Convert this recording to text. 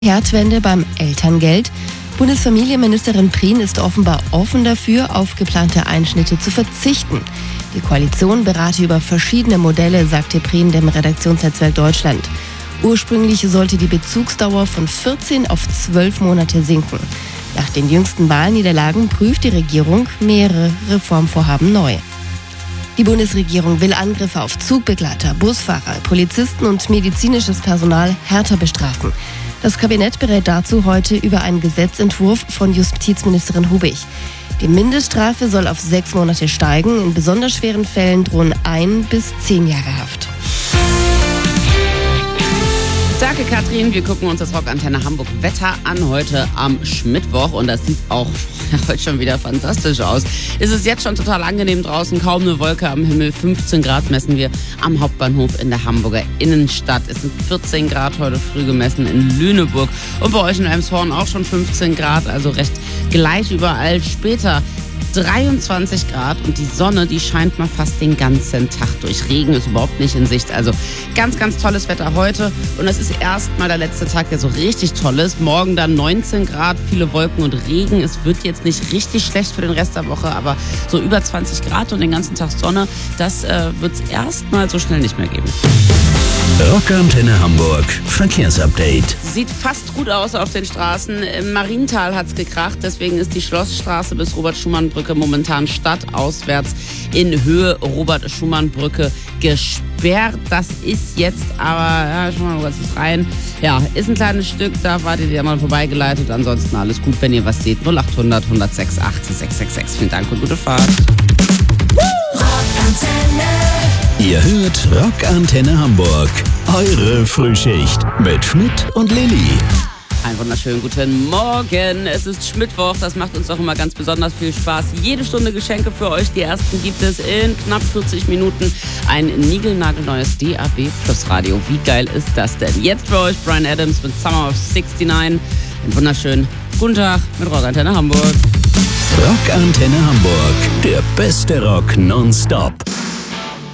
Kehrtwende beim Elterngeld. Bundesfamilienministerin Prien ist offenbar offen dafür, auf geplante Einschnitte zu verzichten. Die Koalition berate über verschiedene Modelle, sagte Prien dem Redaktionsnetzwerk Deutschland. Ursprünglich sollte die Bezugsdauer von 14 auf 12 Monate sinken. Nach den jüngsten Wahlniederlagen prüft die Regierung mehrere Reformvorhaben neu. Die Bundesregierung will Angriffe auf Zugbegleiter, Busfahrer, Polizisten und medizinisches Personal härter bestrafen. Das Kabinett berät dazu heute über einen Gesetzentwurf von Justizministerin Hubig. Die Mindeststrafe soll auf 6 Monate steigen. In besonders schweren Fällen drohen 1 bis 10 Jahre Haft. Danke, Katrin. Wir gucken uns das Rockantenne Hamburg Wetter an heute am Schmittwoch und das sieht auch heute schon wieder fantastisch aus. Es ist jetzt schon total angenehm draußen, kaum eine Wolke am Himmel. 15 Grad messen wir am Hauptbahnhof in der Hamburger Innenstadt. Es sind 14 Grad heute früh gemessen in Lüneburg und bei euch in Elmshorn auch schon 15 Grad, also recht gleich überall. Später 23 Grad und die Sonne, die scheint mal fast den ganzen Tag durch. Regen ist überhaupt nicht in Sicht. Also ganz, ganz tolles Wetter heute. Und das ist erstmal der letzte Tag, der so richtig toll ist. Morgen dann 19 Grad, viele Wolken und Regen. Es wird jetzt nicht richtig schlecht für den Rest der Woche, aber so über 20 Grad und den ganzen Tag Sonne, das wird es erstmal so schnell nicht mehr geben. Rockantenne Hamburg Verkehrsupdate. Sieht fast gut aus auf den Straßen. Im Mariental hat's gekracht, deswegen ist die Schlossstraße bis Robert-Schumann-Brücke momentan stadtauswärts in Höhe Robert-Schumann-Brücke gesperrt. Das ist jetzt aber, ja, schon mal was ist rein. Ja, ist ein kleines Stück, da wartet ihr mal vorbeigeleitet. Ansonsten alles gut, wenn ihr was seht. 0800 106 80 666. Vielen Dank und gute Fahrt. Ihr hört Rockantenne Hamburg. Eure Frühschicht mit Schmidt und Lilly. Einen wunderschönen guten Morgen. Es ist Schmittwoch, das macht uns auch immer ganz besonders viel Spaß. Jede Stunde Geschenke für euch. Die ersten gibt es in knapp 40 Minuten. Ein niegelnagelneues DAB Plus Radio. Wie geil ist das denn? Jetzt für euch Bryan Adams mit Summer of 69. Einen wunderschönen guten Tag mit Rockantenne Hamburg. Rockantenne Hamburg. Der beste Rock nonstop.